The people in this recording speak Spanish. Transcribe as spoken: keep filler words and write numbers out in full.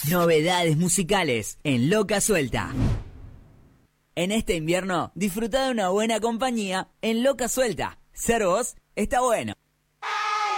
Novedades musicales en Loca Suelta. En este invierno, disfruta de una buena compañía en Loca Suelta. Ser vos está bueno.